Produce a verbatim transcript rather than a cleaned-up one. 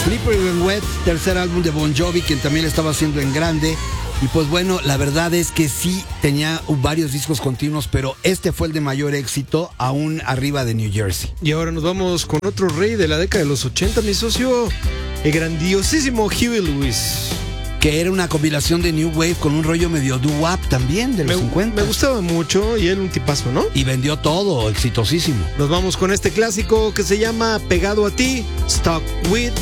Slippery When Wet, tercer álbum de Bon Jovi, quien también lo estaba haciendo en grande. Y pues bueno, la verdad es que sí tenía varios discos continuos, pero este fue el de mayor éxito, aún arriba de New Jersey. Y ahora nos vamos con otro rey de la década de los ochenta, mi socio, el grandiosísimo Huey Lewis. Que era una combinación de New Wave con un rollo medio doo-wop también de los me, cincuenta. Me gustaba mucho y él un tipazo, ¿no? Y vendió todo, exitosísimo. Nos vamos con este clásico que se llama Pegado a ti, Stuck With